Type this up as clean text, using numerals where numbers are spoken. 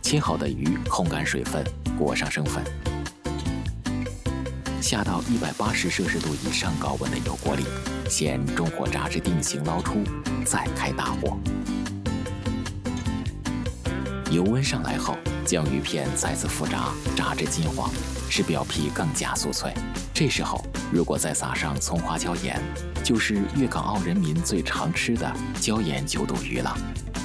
切好的鱼烘干水分，裹上生粉，下到180°C以上高温的油锅里，先中火炸至定型捞出，再开大火。油温上来后，将鱼片再次复炸，炸至金黄，使表皮更加酥脆。这时候，如果再撒上葱花椒盐，就是粤港澳人民最常吃的椒盐九肚鱼了。